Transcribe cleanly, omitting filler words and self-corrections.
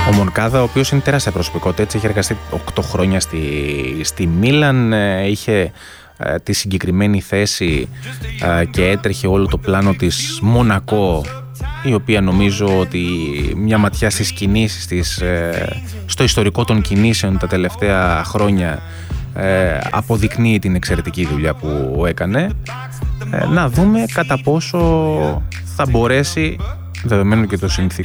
Ο Μονκάδα, ο οποίος είναι τεράστια προσωπικότητα, έτσι, είχε εργαστεί 8 χρόνια στη Μίλαν, είχε τη συγκεκριμένη θέση και έτρεχε όλο το πλάνο της Μονακό, η οποία νομίζω ότι μια ματιά στις κινήσεις της, στο ιστορικό των κινήσεων τα τελευταία χρόνια, αποδεικνύει την εξαιρετική δουλειά που έκανε. Να δούμε κατά πόσο θα μπορέσει, δεδομένου και των